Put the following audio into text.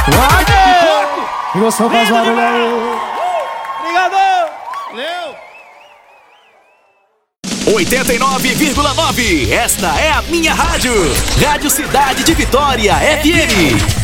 E você faz barulho aí. Obrigado! Valeu! 89,9. Esta é a minha rádio. Rádio Cidade de Vitória FM.